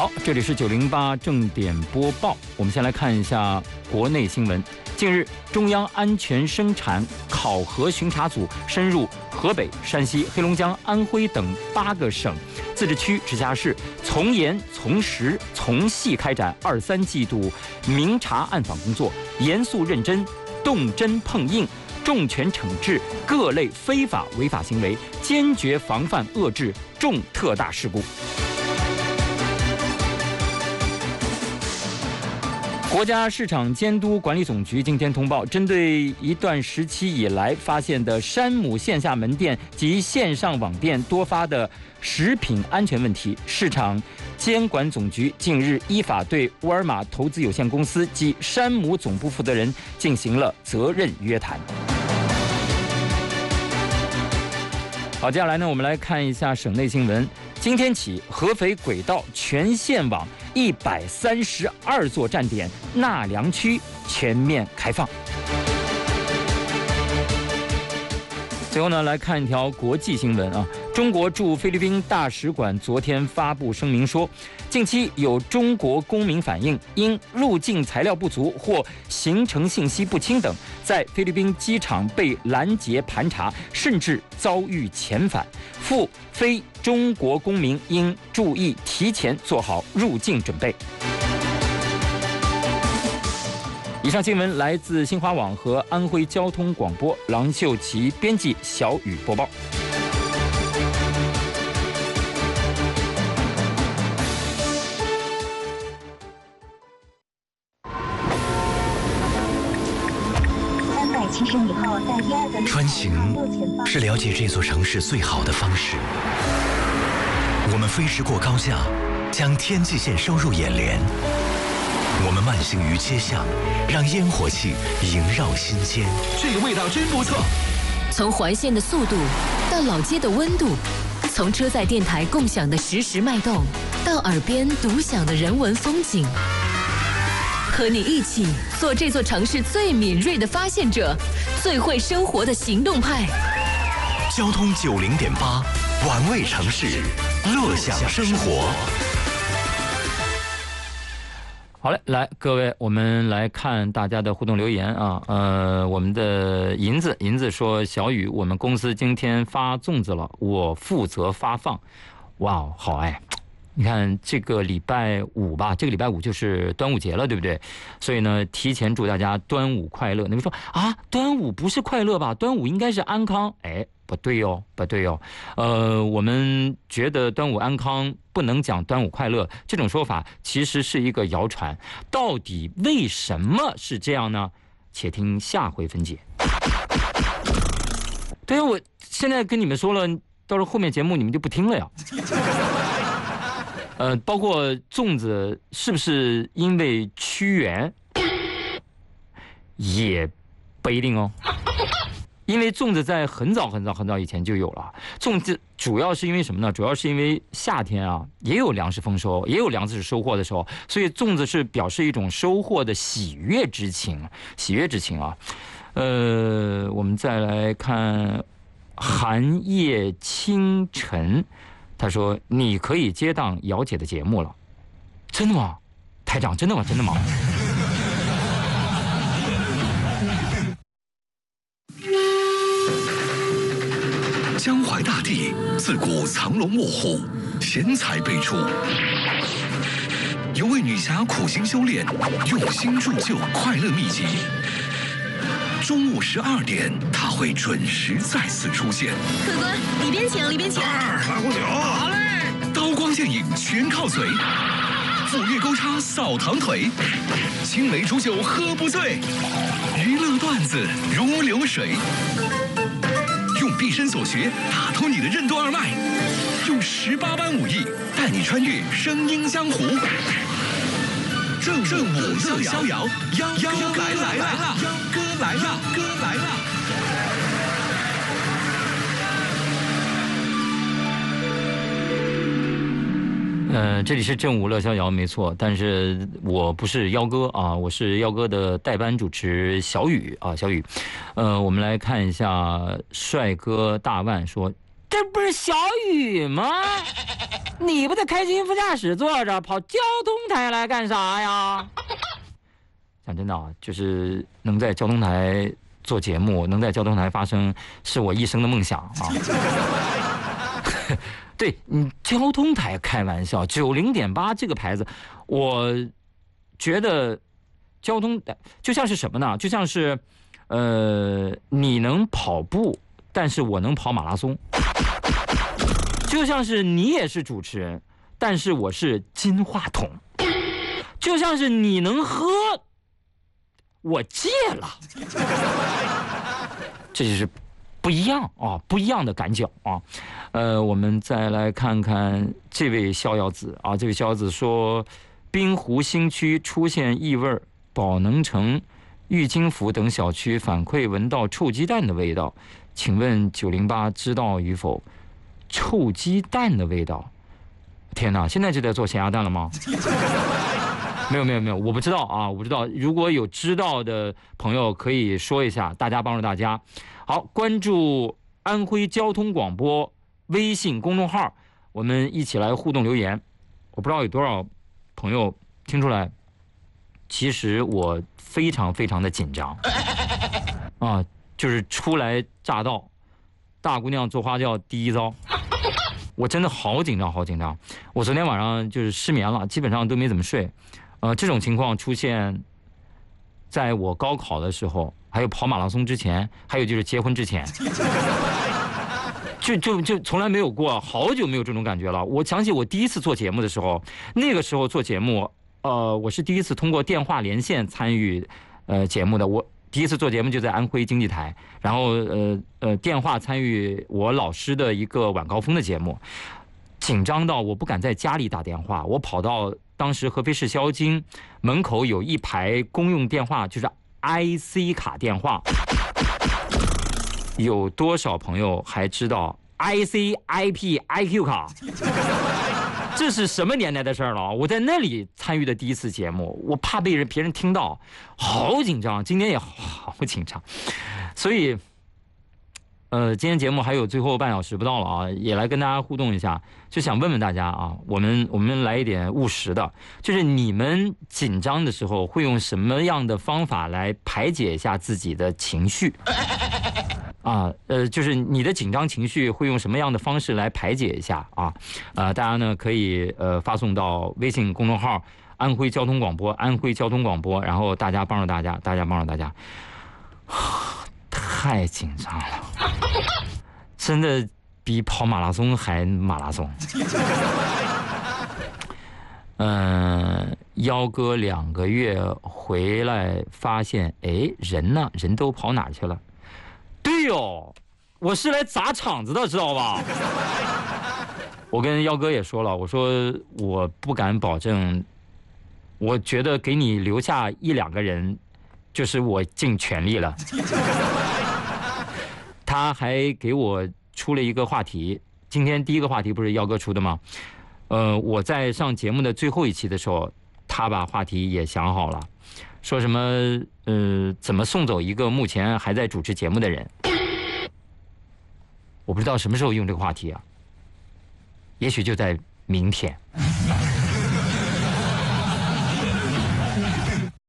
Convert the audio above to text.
好，这里是908正点播报。我们先来看一下国内新闻。近日，中央安全生产考核巡查组深入河北、山西、黑龙江、安徽等8个省、自治区、直辖市，从严、从实、从细开展2、3季度明察暗访工作，严肃认真、动真碰硬，重拳惩治各类非法违法行为，坚决防范遏制重特大事故。国家市场监督管理总局今天通报，针对一段时期以来发现的山姆线下门店及线上网店多发的食品安全问题，市场监管总局近日依法对沃尔玛投资有限公司及山姆总部负责人进行了责任约谈。好，接下来呢，我们来看一下省内新闻。今天起，合肥轨道全线网132座站点纳凉区全面开放。最后呢，来看一条国际新闻啊。中国驻菲律宾大使馆昨天发布声明说，近期有中国公民反映，因入境材料不足或行程信息不清等，在菲律宾机场被拦截盘查，甚至遭遇遣返。赴非中国公民应注意提前做好入境准备。以上新闻来自新华网和安徽交通广播，郎秀琪编辑，小雨播报。 穿行是了解这座城市最好的方式。我们飞驰过高架，将天际线收入眼帘。我们慢行于街巷，让烟火气萦绕心间。 这个味道真不错。 从环线的速度到老街的温度，从车载电台共享的实时脉动，到耳边独享的人文风景。和你一起做这座城市最敏锐的发现者，最会生活的行动派。 交通90.8，玩味城市，乐享生活。 好嘞，来各位，我们来看大家的互动留言啊。我们的银子说，小雨，我们公司今天发粽子了，我负责发放。哇，好哎。你看这个礼拜五吧，这个礼拜五就是端午节了，对不对？所以呢，提前祝大家端午快乐。你们说啊，端午不是快乐吧？端午应该是安康。哎，不对哦，不对哦。我们觉得端午安康不能讲端午快乐，这种说法其实是一个谣传。到底为什么是这样呢？且听下回分解。对啊，我现在跟你们说了，到了后面节目你们就不听了呀。包括粽子是不是因为屈原，也不一定哦。因为粽子在很早以前就有了。粽子主要是因为什么呢？主要是因为夏天啊，也有粮食丰收，也有粮食收获的时候，所以粽子是表示一种收获的喜悦之情啊。我们再来看寒夜清晨。他说：“你可以接档姚姐的节目了，真的吗？台长，真的吗？真的吗？” 江淮大地自古藏龙卧虎，贤才辈出。有位女侠苦心修炼，用心铸就快乐秘籍。中午12点，她会准时再次出现。 客官，里边请，里边请。 来壶酒。好嘞。刀光剑影全靠嘴，斧钺钩叉扫堂腿，青梅煮酒喝不醉，娱乐段子如流水。用毕生所学打通你的任督二脉，用18般武艺带你穿越声音江湖。正午乐逍遥，幺哥来了，幺哥来了，哥来了。 这里是正午乐逍遥，没错，但是我不是幺哥啊，我是幺哥的代班主持小雨啊，小雨。我们来看一下帅哥大万说， 这不是小雨吗？你不在开心副驾驶坐着，跑交通台来干啥呀？讲真的啊，就是能在交通台做节目，能在交通台发声，是我一生的梦想啊。对，你交通台开玩笑，90.8这个牌子，我觉得交通就像是什么呢？就像是你能跑步，但是我能跑马拉松。就像是你也是主持人，但是我是金话筒。就像是你能喝，我戒了。这就是不一样啊，不一样的感觉啊。我们再来看看这位逍遥子啊，这位逍遥子说，滨湖新区出现异味，宝能城、玉金府等小区反馈闻到臭鸡蛋的味道，请问908知道与否？臭鸡蛋的味道，天哪！现在就在做咸鸭蛋了吗？没有，我不知道啊，我不知道。如果有知道的朋友可以说一下，大家帮助大家。好，关注安徽交通广播微信公众号，我们一起来互动留言。我不知道有多少朋友听出来，其实我非常非常的紧张啊，就是初来乍到，大姑娘做花轿第一遭。我真的好紧张，好紧张！我昨天晚上就是失眠了，基本上都没怎么睡。这种情况出现在我高考的时候，还有跑马拉松之前，还有就是结婚之前，就从来没有过，好久没有这种感觉了。我想起我第一次做节目的时候，那个时候做节目，我是第一次通过电话连线参与节目的。我第一次做节目就在安徽经济台，然后电话参与我老师的一个晚高峰的节目，紧张到我不敢在家里打电话，我跑到当时合肥市肖经门口有一排公用电话，就是 IC 卡电话。有多少朋友还知道 IC、IP、IQ 卡？这是什么年代的事儿了？我在那里参与的第一次节目，我怕被别人听到，好紧张。今天也好紧张，所以，今天节目还有最后半小时不到了啊，也来跟大家互动一下，就想问问大家啊，我们来一点务实的，就是你们紧张的时候会用什么样的方法来排解一下自己的情绪？啊，就是你的紧张情绪会用什么样的方式来排解一下啊？大家呢可以发送到微信公众号安徽交通广播，安徽交通广播，然后大家帮助大家，大家帮助大家。太紧张了，真的比跑马拉松还马拉松。幺哥2个月回来发现，哎，人呢？人都跑哪去了？对哟，我是来砸场子的，知道吧？我跟幺哥也说了，我说我不敢保证，我觉得给你留下1、2个人，就是我尽全力了。他还给我出了一个话题，今天第一个话题不是幺哥出的吗？我在上节目的最后一期的时候，他把话题也想好了。说什么怎么送走一个目前还在主持节目的人？我不知道什么时候用这个话题啊，也许就在明天。